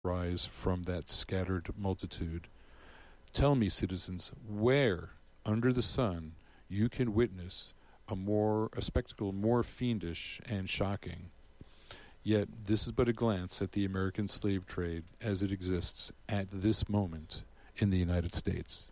rise from that scattered multitude. Tell me, citizens, where under the sun you can witness a spectacle more fiendish and shocking. Yet this is but a glance at the American slave trade as it exists at this moment in the United States.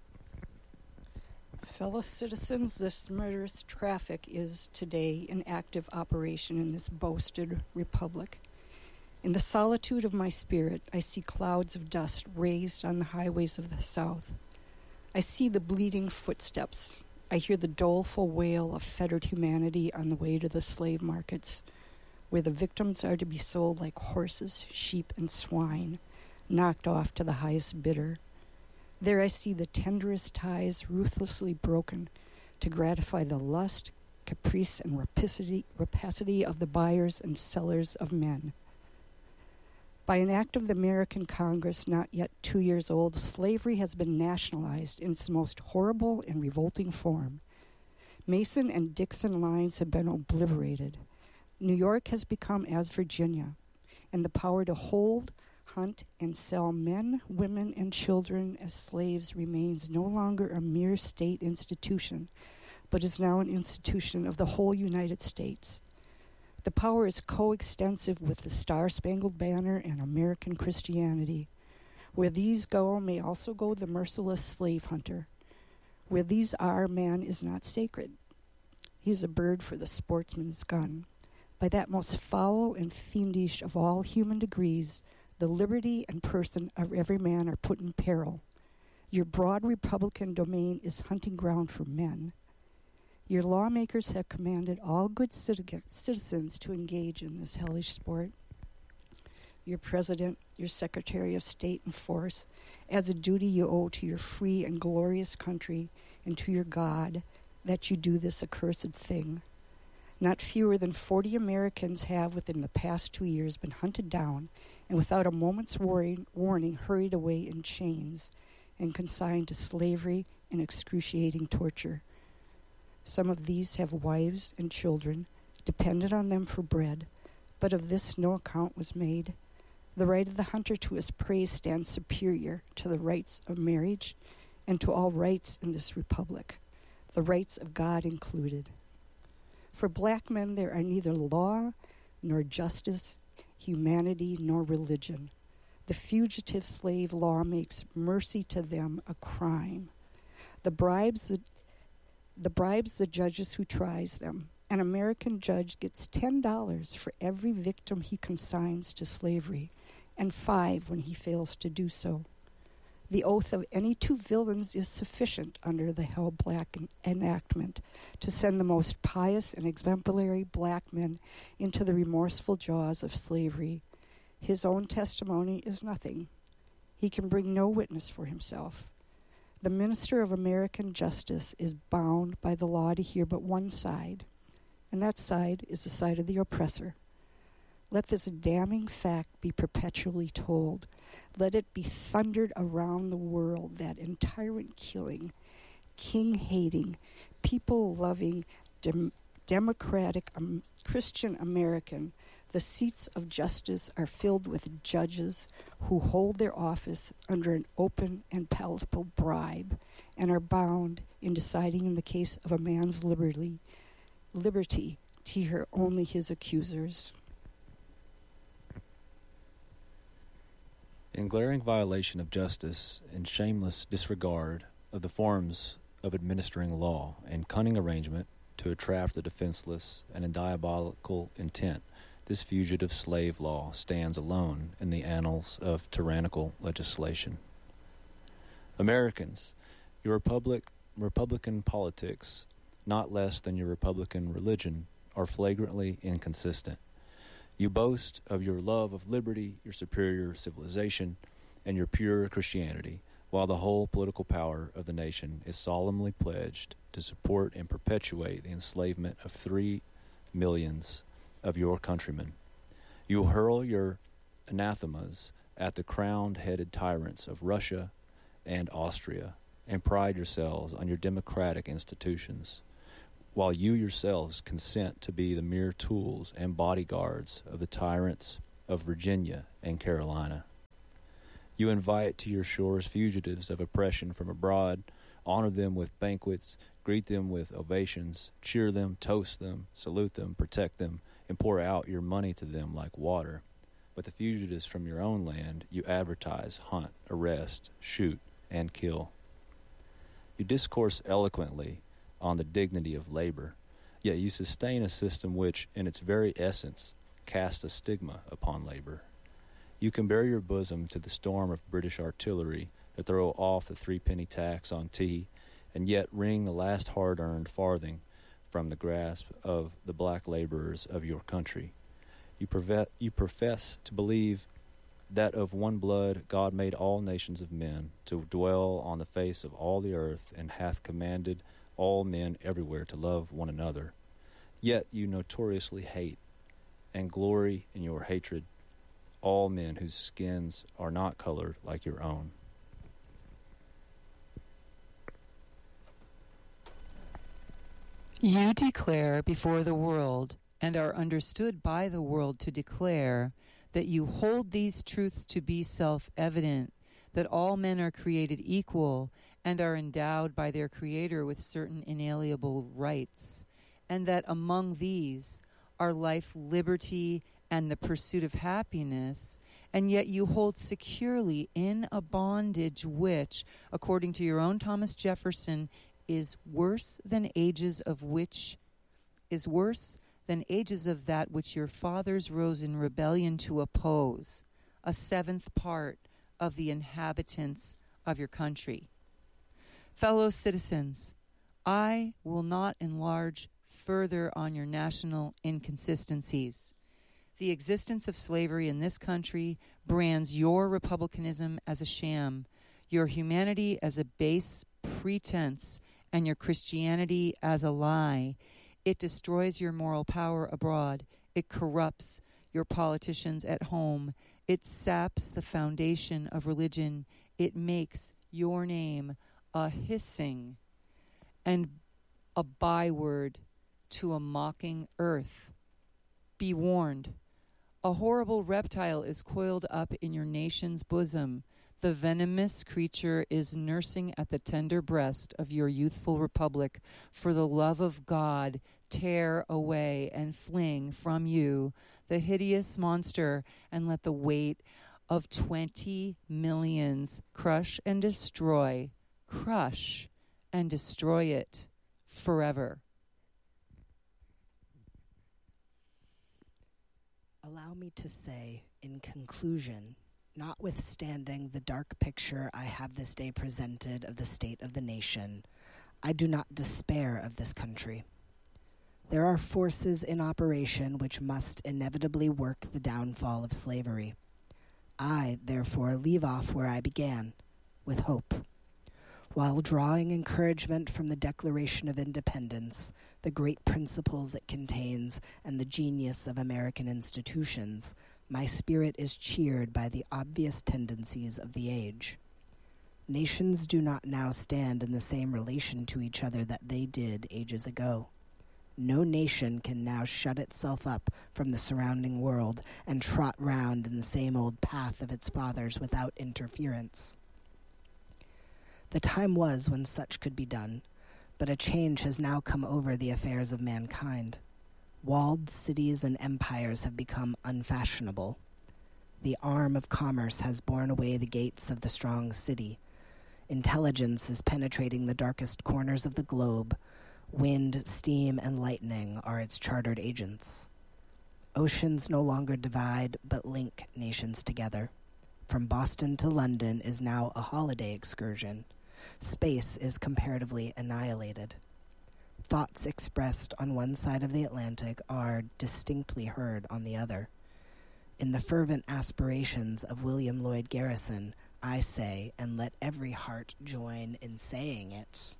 Fellow citizens, this murderous traffic is today in active operation in this boasted republic. In the solitude of my spirit, I see clouds of dust raised on the highways of the South. I see the bleeding footsteps. I hear the doleful wail of fettered humanity on the way to the slave markets, where the victims are to be sold like horses, sheep, and swine, knocked off to the highest bidder. There I see the tenderest ties ruthlessly broken to gratify the lust, caprice, and rapacity of the buyers and sellers of men. By an act of the American Congress not yet 2 years old, slavery has been nationalized in its most horrible and revolting form. Mason and Dixon lines have been obliterated. New York has become as Virginia, and the power to hold, hunt, and sell men, women, and children as slaves remains no longer a mere state institution, but is now an institution of the whole United States. The power is coextensive with the Star-Spangled Banner and American Christianity. Where these go may also go the merciless slave hunter. Where these are, man is not sacred. He is a bird for the sportsman's gun. By that most foul and fiendish of all human degrees, the liberty and person of every man are put in peril. Your broad republican domain is hunting ground for men. Your lawmakers have commanded all good citizens to engage in this hellish sport. Your president, your secretary of state enforce, as a duty you owe to your free and glorious country and to your God, that you do this accursed thing. Not fewer than 40 Americans have within the past 2 years been hunted down and without a moment's warning hurried away in chains and consigned to slavery and excruciating torture. Some of these have wives and children, dependent on them for bread, but of this no account was made. The right of the hunter to his prey stands superior to the rights of marriage and to all rights in this republic, the rights of God included. For black men there are neither law nor justice, humanity nor religion. The fugitive slave law makes mercy to them a crime. The bribes the judges who tries them. An American judge gets $10 for every victim he consigns to slavery, and $5 when he fails to do so. The oath of any two villains is sufficient under the Hell Black enactment to send the most pious and exemplary black men into the remorseful jaws of slavery. His own testimony is nothing. He can bring no witness for himself. The minister of American justice is bound by the law to hear but one side, and that side is the side of the oppressor. Let this damning fact be perpetually told. Let it be thundered around the world that in tyrant-killing, king-hating, people-loving, democratic, Christian American, the seats of justice are filled with judges who hold their office under an open and palatable bribe and are bound in deciding in the case of a man's liberty to hear only his accusers. In glaring violation of justice and shameless disregard of the forms of administering law and cunning arrangement to entrap the defenseless and in diabolical intent, this fugitive slave law stands alone in the annals of tyrannical legislation. Americans, your Republican politics, not less than your Republican religion, are flagrantly inconsistent. You boast of your love of liberty, your superior civilization, and your pure Christianity, while the whole political power of the nation is solemnly pledged to support and perpetuate the enslavement of 3 millions of your countrymen. You hurl your anathemas at the crowned-headed tyrants of Russia and Austria and pride yourselves on your democratic institutions, while you yourselves consent to be the mere tools and bodyguards of the tyrants of Virginia and Carolina. You invite to your shores fugitives of oppression from abroad, honor them with banquets, greet them with ovations, cheer them, toast them, salute them, protect them, and pour out your money to them like water. But the fugitives from your own land you advertise, hunt, arrest, shoot, and kill. You discourse eloquently on the dignity of labor, yet you sustain a system which, in its very essence, casts a stigma upon labor. You can bare your bosom to the storm of British artillery to throw off the 3-penny tax on tea, and yet wring the last hard-earned farthing from the grasp of the black laborers of your country. You profess to believe that of one blood God made all nations of men to dwell on the face of all the earth, and hath commanded all men everywhere to love one another. Yet you notoriously hate, and glory in your hatred, all men whose skins are not colored like your own. You declare before the world, and are understood by the world to declare, that you hold these truths to be self-evident, that all men are created equal and are endowed by their Creator with certain inalienable rights, and that among these are life, liberty, and the pursuit of happiness, and yet you hold securely in a bondage which, according to your own Thomas Jefferson, is worse than ages of that which your fathers rose in rebellion to oppose, a 7th part of the inhabitants of your country. Fellow citizens, I will not enlarge further on your national inconsistencies. The existence of slavery in this country brands your republicanism as a sham, your humanity as a base pretense, and your Christianity as a lie. It destroys your moral power abroad. It corrupts your politicians at home. It saps the foundation of religion. It makes your name a hissing and a byword to a mocking earth. Be warned. A horrible reptile is coiled up in your nation's bosom. The venomous creature is nursing at the tender breast of your youthful republic. For the love of God, tear away and fling from you the hideous monster, and let the weight of 20 millions crush and destroy it forever. Allow me to say, in conclusion, notwithstanding the dark picture I have this day presented of the state of the nation, I do not despair of this country. There are forces in operation which must inevitably work the downfall of slavery. I, therefore, leave off where I began, with hope. While drawing encouragement from the Declaration of Independence, the great principles it contains, and the genius of American institutions, my spirit is cheered by the obvious tendencies of the age. Nations do not now stand in the same relation to each other that they did ages ago. No nation can now shut itself up from the surrounding world and trot round in the same old path of its fathers without interference. The time was when such could be done, but a change has now come over the affairs of mankind. Walled cities and empires have become unfashionable. The arm of commerce has borne away the gates of the strong city. Intelligence is penetrating the darkest corners of the globe. Wind, steam, and lightning are its chartered agents. Oceans no longer divide but link nations together. From Boston to London is now a holiday excursion. Space is comparatively annihilated. Thoughts expressed on one side of the Atlantic are distinctly heard on the other. In the fervent aspirations of William Lloyd Garrison, I say, and let every heart join in saying it,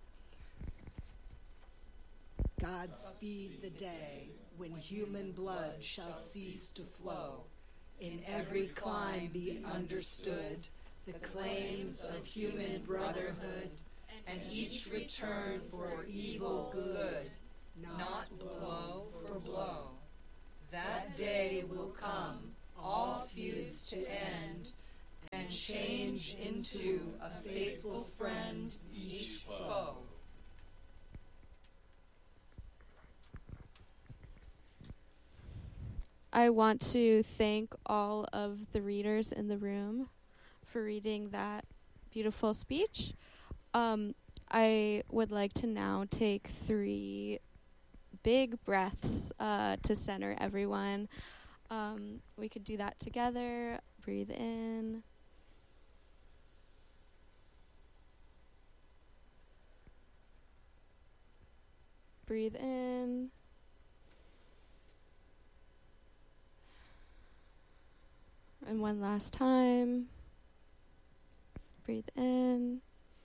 God speed the day when human blood shall cease to flow. In every clime be understood the claims of human brotherhood, and each return for evil good, not blow for blow. That day will come, all feuds to end, and change into a faithful friend each foe. I want to thank all of the readers in the room for reading that beautiful speech. I would like to now take 3 big breaths to center everyone. We could do that together. Breathe in. Breathe in. And one last time. Breathe in.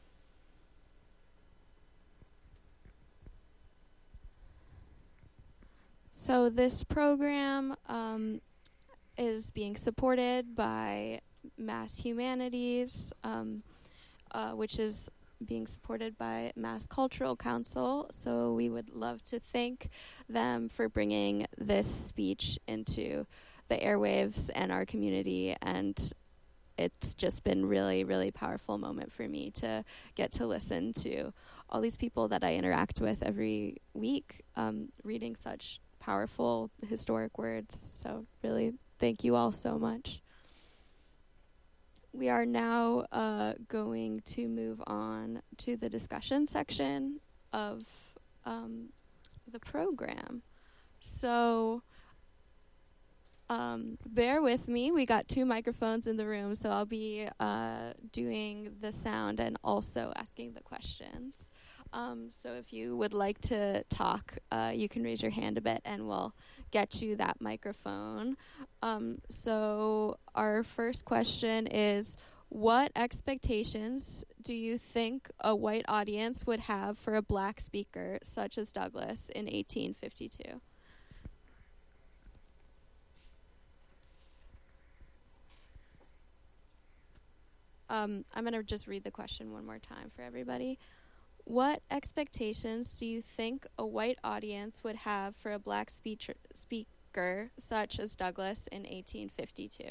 So this program is being supported by Mass Humanities, which is being supported by Mass Cultural Council. So we would love to thank them for bringing this speech into the airwaves and our community, and it's just been really, really powerful moment for me to get to listen to all these people that I interact with every week, reading such powerful historic words. So really, thank you all so much. We are now going to move on to the discussion section of the program. So bear with me. We got 2 microphones in the room, so I'll be doing the sound and also asking the questions. So if you would like to talk, you can raise your hand a bit and we'll get you that microphone. So our first question is, what expectations do you think a white audience would have for a black speaker such as Douglass in 1852? I'm going to just read the question one more time for everybody. What expectations do you think a white audience would have for a black speaker such as Douglass in 1852?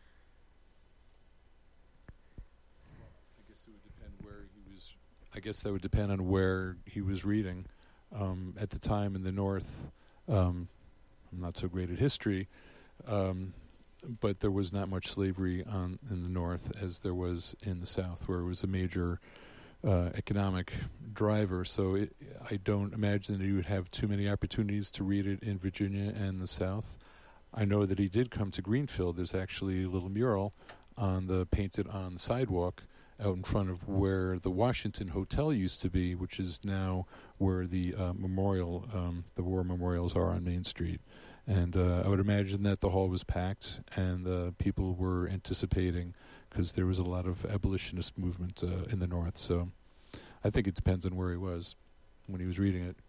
I guess that would depend on where he was reading. At the time in the North, I'm not so great at history, but there was not much slavery in the North as there was in the South, where it was a major economic driver. So I don't imagine that he would have too many opportunities to read it in Virginia and the South. I know that he did come to Greenfield. There's actually a little mural painted on the sidewalk out in front of where the Washington Hotel used to be, which is now where the the war memorials are on Main Street. And I would imagine that the hall was packed and people were anticipating, because there was a lot of abolitionist movement in the North. So I think it depends on where he was when he was reading it.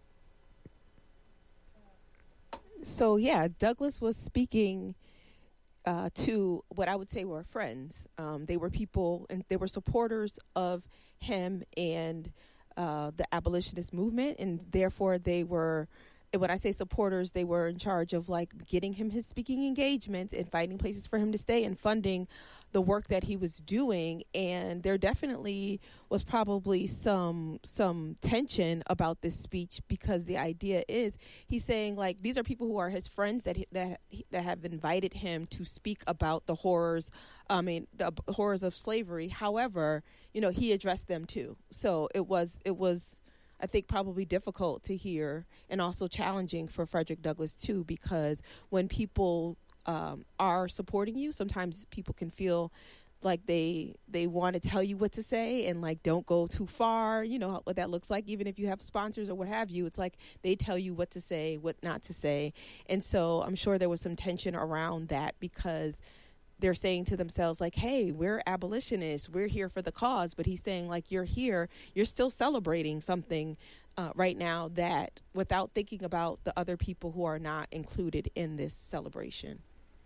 So, yeah, Douglass was speaking to what I would say were friends. They were people, and they were supporters of him and the abolitionist movement, and therefore they were, when I say supporters, they were in charge of like getting him his speaking engagements and finding places for him to stay and funding the work that he was doing. And there definitely was probably some tension about this speech, because the idea is he's saying like these are people who are his friends that have invited him to speak about the horrors of slavery. However, he addressed them too. So it was I think probably difficult to hear, and also challenging for Frederick Douglass too, because when people are supporting you, sometimes people can feel like they want to tell you what to say and like don't go too far. You know what that looks like. Even if you have sponsors or what have you, it's like they tell you what to say, what not to say. And so I'm sure there was some tension around that, because they're saying to themselves like, hey, we're abolitionists, we're here for the cause. But he's saying like, you're here, you're still celebrating something right now, that without thinking about the other people who are not included in this celebration.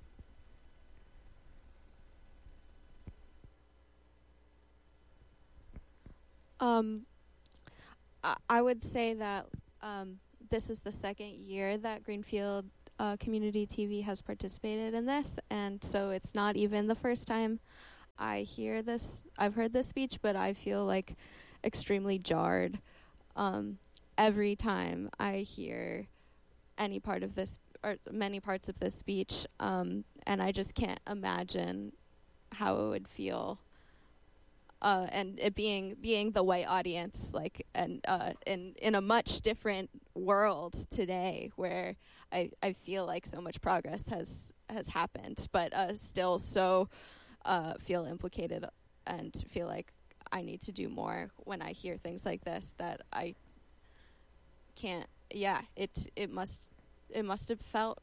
I would say that this is the second year that Greenfield Community TV has participated in this, and so it's not even the first time I've heard this speech, but I feel like extremely jarred every time I hear any part of this or many parts of this speech, and I just can't imagine how it would feel. And it being the white audience, like, and in a much different world today, where I feel like so much progress has happened, but still so feel implicated and feel like I need to do more when I hear things like this, that I can't. Yeah, it must have felt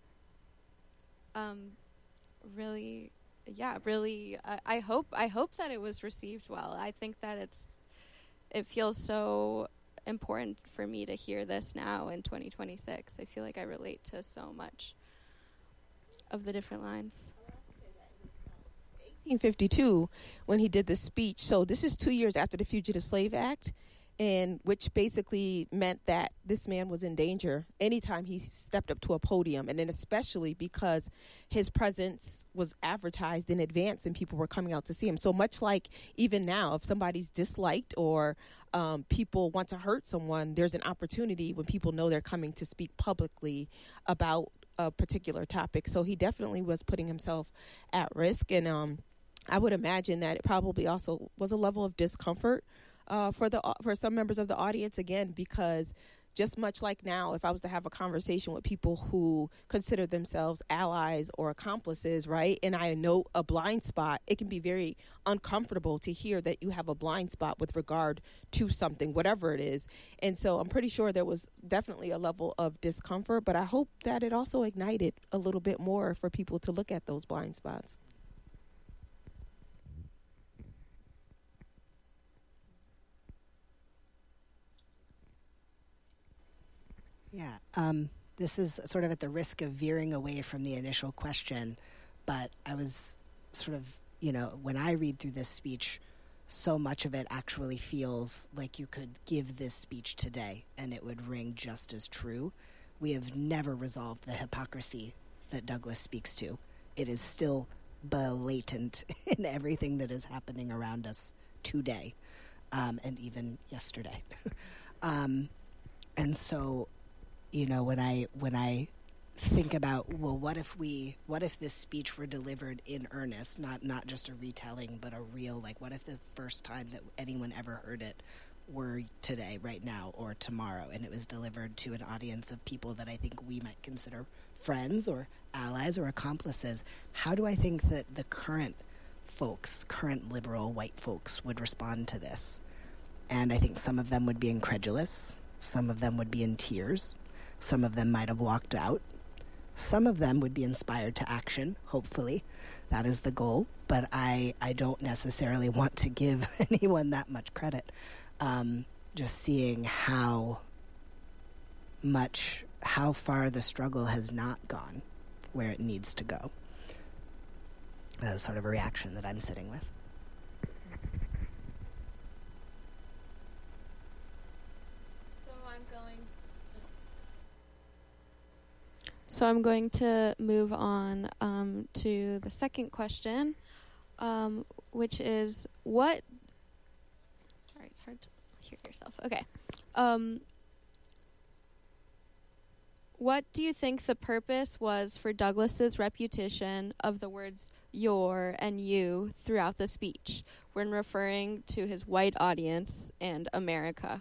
really. Yeah, really. I hope that it was received well. I think that it feels so important for me to hear this now in 2026. I feel like I relate to so much of the different lines. 1852, when he did this speech. So this is 2 years after the Fugitive Slave Act, and which basically meant that this man was in danger anytime he stepped up to a podium, and then especially because his presence was advertised in advance and people were coming out to see him. So much like even now, if somebody's disliked or people want to hurt someone, there's an opportunity when people know they're coming to speak publicly about a particular topic. So he definitely was putting himself at risk, and I would imagine that it probably also was a level of discomfort for some members of the audience, again, because just much like now, if I was to have a conversation with people who consider themselves allies or accomplices, right, and I know a blind spot, it can be very uncomfortable to hear that you have a blind spot with regard to something, whatever it is. And so I'm pretty sure there was definitely a level of discomfort, but I hope that it also ignited a little bit more for people to look at those blind spots. Yeah, this is sort of at the risk of veering away from the initial question, but I was sort of, when I read through this speech, so much of it actually feels like you could give this speech today and it would ring just as true. We have never resolved the hypocrisy that Douglass speaks to. It is still blatant in everything that is happening around us today, and even yesterday. And so, when I think about, well, what if this speech were delivered in earnest, not just a retelling, but a real, like, what if the first time that anyone ever heard it were today, right now, or tomorrow, and it was delivered to an audience of people that I think we might consider friends or allies or accomplices? How do I think that the current liberal white folks would respond to this? And I think some of them would be incredulous. Some of them would be in tears. Some of them might have walked out. Some of them would be inspired to action, hopefully. That is the goal. But I don't necessarily want to give anyone that much credit. Just seeing how far the struggle has not gone where it needs to go. That's sort of a reaction that I'm sitting with. So I'm going to move on to the second question, which is what... Sorry, it's hard to hear yourself. Okay. What do you think the purpose was for Douglass's repetition of the words your and you throughout the speech when referring to his white audience and America?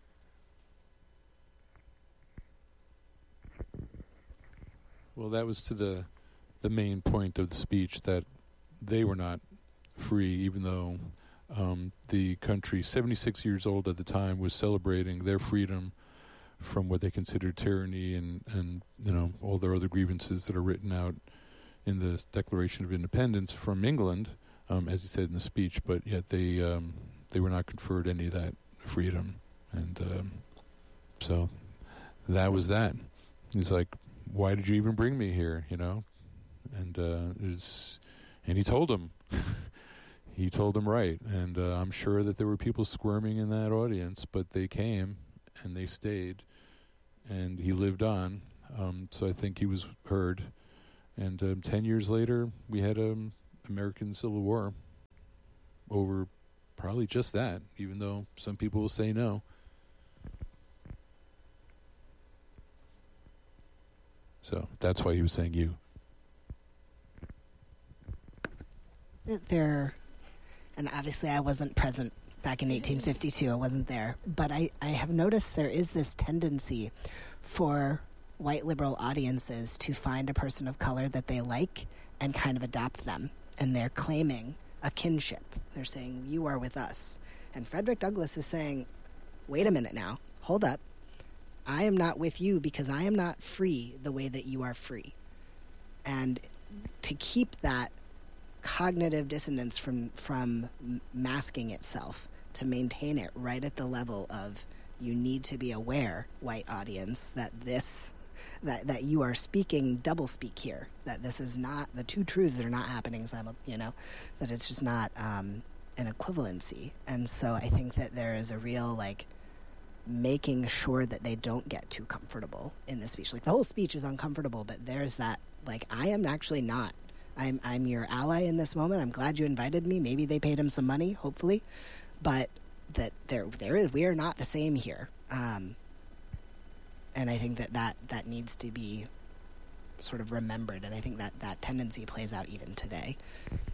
Well, that was to the main point of the speech, that they were not free, even though the country, 76 years old at the time, was celebrating their freedom from what they considered tyranny and all their other grievances that are written out in the Declaration of Independence from England, as he said in the speech. But yet they were not conferred any of that freedom, and so that was that. He's like, why did you even bring me here, And he told them. He told them right. And I'm sure that there were people squirming in that audience, but they came and they stayed. And he lived on. So I think he was heard. And 10 years later, we had American Civil War. over probably just that, even though some people will say no. So that's why he was saying you. And obviously I wasn't present back in 1852. I wasn't there. But I have noticed there is this tendency for white liberal audiences to find a person of color that they like and kind of adopt them. And they're claiming a kinship. They're saying, you are with us. And Frederick Douglass is saying, wait a minute now. Hold up. I am not with you because I am not free the way that you are free. And to keep that cognitive dissonance from masking itself, to maintain it right at the level of, you need to be aware, white audience, that that you are speaking doublespeak here, that this is not, the two truths are not happening, that it's just not an equivalency. And so I think that there is a real, making sure that they don't get too comfortable in the speech. The whole speech is uncomfortable, but there's that, I am actually not. I'm your ally in this moment. I'm glad you invited me. Maybe they paid him some money, hopefully. But that we are not the same here. And I think that needs to be sort of remembered. And I think that tendency plays out even today.